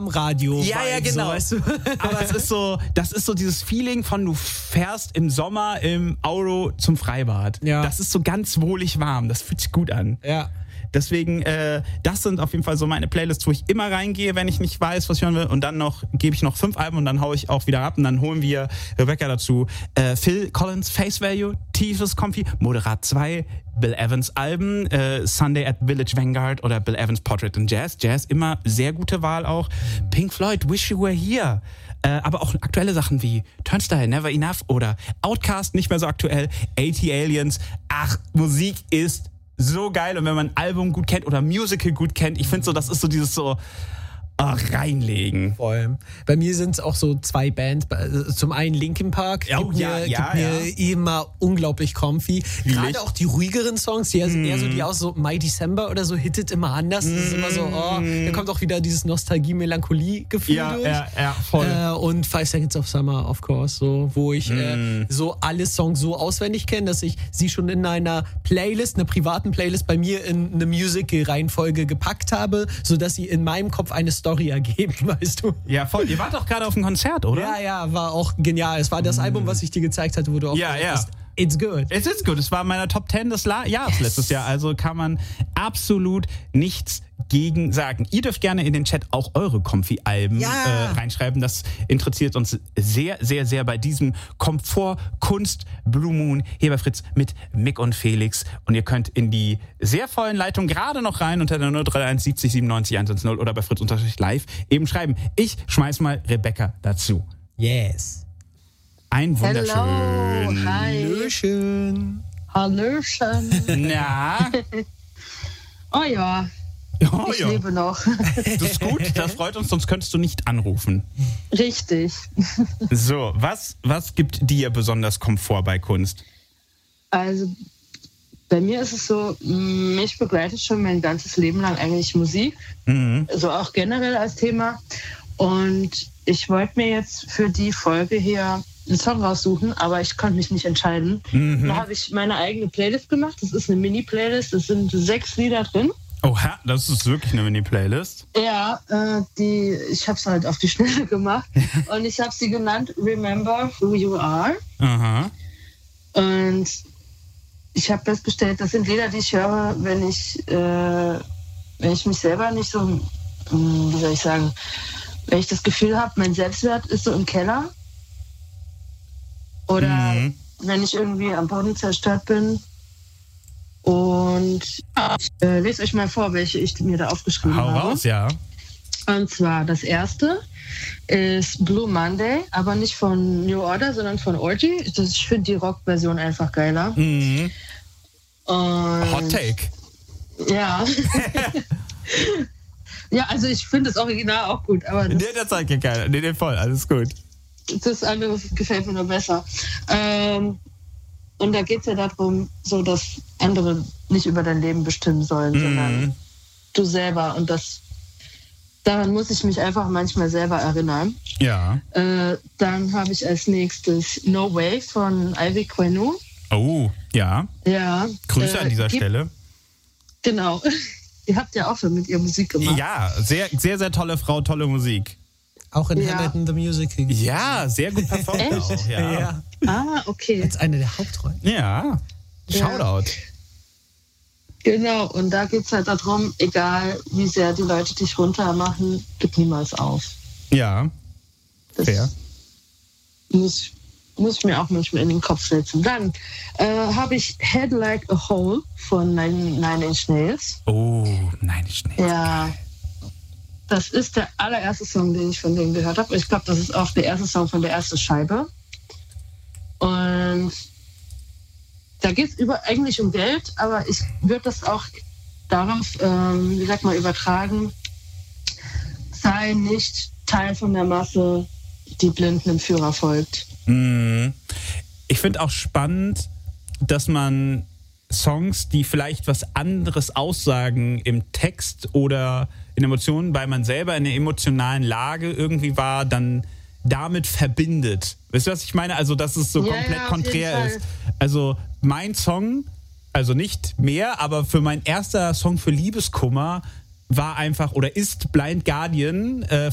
Radio. Ja, genau. So, weißt du? Aber das ist so dieses Feeling von, du fährst im Sommer im Auto zum Freibad. Ja. Das ist so ganz wohlig warm. Das fühlt sich gut an. Ja. Deswegen, das sind auf jeden Fall so meine Playlists, wo ich immer reingehe, wenn ich nicht weiß, was ich hören will. Und dann gebe ich noch 5 Alben und dann haue ich auch wieder ab. Und dann holen wir Rebecca dazu. Phil Collins, Face Value, Tiefes Comfy, Moderat 2, Bill Evans Alben, Sunday at Village Vanguard oder Bill Evans Portrait in Jazz. Jazz, immer sehr gute Wahl auch. Pink Floyd, Wish You Were Here. Aber auch aktuelle Sachen wie Turnstile, Never Enough oder Outkast, nicht mehr so aktuell. 80 Aliens. Ach, Musik ist so geil. Und wenn man ein Album gut kennt oder Musical gut kennt, ich finde so, das ist so dieses so reinlegen. Voll. Bei mir sind es auch so 2 Bands. Zum einen Linkin Park, gibt mir immer unglaublich comfy. Gerade auch die ruhigeren Songs, die sind eher so, die aus so My December oder so, hittet immer anders. Das ist immer so, da kommt auch wieder dieses Nostalgie-Melancholie-Gefühl durch. Ja, voll. Und 5 Seconds of Summer, of course, so, wo ich so alle Songs so auswendig kenne, dass ich sie schon in einer Playlist, einer privaten Playlist bei mir in eine Musical-Reihenfolge gepackt habe, sodass sie in meinem Kopf eine Story ergeben, weißt du? Ja, voll. Ihr wart doch gerade auf einem Konzert, oder? Ja, war auch genial. Es war das Album, was ich dir gezeigt hatte, wo du auch gesagt hast, it's good. Es ist gut. Es war in meiner Top 10 des Jahres letztes Jahr. Also kann man absolut nichts gegen sagen. Ihr dürft gerne in den Chat auch eure Comfy-Alben reinschreiben. Das interessiert uns sehr, sehr, sehr bei diesem Komfort Kunst Blue Moon hier bei Fritz mit Mick und Felix. Und ihr könnt in die sehr vollen Leitungen gerade noch rein unter der 031 70 97 110 oder bei Fritz-Live eben schreiben. Ich schmeiß mal Rebecca dazu. Yes. Ein wunderschön. Hello, hi. Hallöchen. Hallöchen. Na? Oh ja. Ich lebe noch. Das ist gut, das freut uns, sonst könntest du nicht anrufen. Richtig. So, was gibt dir besonders Komfort bei Kunst? Also bei mir ist es so, mich begleitet schon mein ganzes Leben lang eigentlich Musik. So auch generell als Thema. Und ich wollte mir jetzt für die Folge hier einen Song raussuchen, aber ich konnte mich nicht entscheiden. Da habe ich meine eigene Playlist gemacht. Das ist eine Mini-Playlist, es sind 6 Lieder drin. Oha, das ist wirklich eine Mini-Playlist. Ja, ich habe es halt auf die Schnelle gemacht und ich habe sie genannt Remember Who You Are. Aha. Und ich habe festgestellt, das sind Lieder, die ich höre, wenn ich mich selber nicht so, wie soll ich sagen, wenn ich das Gefühl habe, mein Selbstwert ist so im Keller oder wenn ich irgendwie am Boden zerstört bin. Und ich lese euch mal vor, welche ich mir da aufgeschrieben habe. Hau raus, ja. Und zwar das erste ist Blue Monday, aber nicht von New Order, sondern von Orgy. Ich finde die Rock-Version einfach geiler. Und Hot Take. Ja. Ja, also ich finde das Original auch gut. Aber Das zeigt ja keiner. Nee, voll, alles gut. Das andere gefällt mir nur besser. Und da geht es ja darum, so dass andere nicht über dein Leben bestimmen sollen, sondern du selber. Und daran muss ich mich einfach manchmal selber erinnern. Ja. Dann habe ich als nächstes No Way von Ivy Quenu. Oh, ja. Ja. Grüße an dieser Stelle. Genau. Ihr habt ja auch schon mit ihr Musik gemacht. Ja, sehr, sehr, sehr tolle Frau, tolle Musik. Auch in Hamilton the Musical. Ja, sehr gut performt auch. Ja. Ah, okay. Als eine der Hauptrollen. Ja. Shoutout. Genau, und da geht es halt darum, egal wie sehr die Leute dich runter machen, gib niemals auf. Ja. Das fair. Muss ich mir auch manchmal in den Kopf setzen. Dann habe ich Head Like a Hole von Nine Inch Nails. Oh, Nine Inch Nails. Ja. Das ist der allererste Song, den ich von denen gehört habe. Ich glaube, das ist auch der erste Song von der ersten Scheibe. Und da geht es eigentlich um Geld, aber ich würde das auch darauf, übertragen. Sei nicht Teil von der Masse, die blind einem Führer folgt. Ich finde auch spannend, dass man Songs, die vielleicht was anderes aussagen im Text oder in Emotionen, weil man selber in einer emotionalen Lage irgendwie war, dann damit verbindet. Weißt du, was ich meine? Also, dass es so komplett konträr ist. Also, mein Song, also nicht mehr, aber für mein erster Song für Liebeskummer war einfach oder ist Blind Guardian